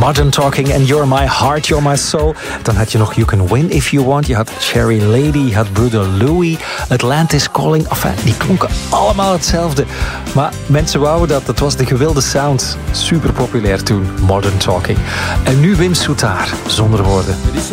Modern Talking en You're My Heart, You're My Soul. Dan had je nog You Can Win If You Want. Je had Cherry Lady, je had Brother Louie, Atlantis Calling. Enfin, die klonken allemaal hetzelfde. Maar mensen wouden dat. Het was de gewilde sound. Super populair toen, Modern Talking. En nu Wim Soetaar, zonder woorden.